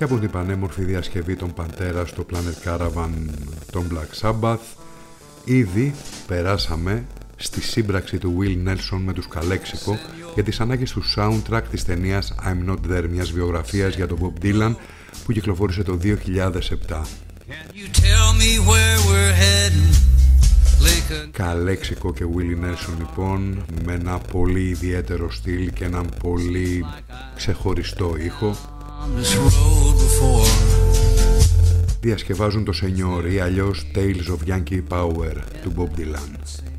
και από την πανέμορφη διασκευή των Pantera στο Planet Caravan των Black Sabbath, ήδη περάσαμε στη σύμπραξη του Will Nelson με τους Calexico για τις ανάγκες του soundtrack της ταινίας I'm Not There, μιας βιογραφίας για τον Bob Dylan που κυκλοφόρησε το 2007. Calexico και Willie Nelson λοιπόν, με ένα πολύ ιδιαίτερο στυλ και έναν πολύ ξεχωριστό ήχο, διασκευάζουν το Señor ή αλλιώς Tales of Yankee Power του Bob Dylan.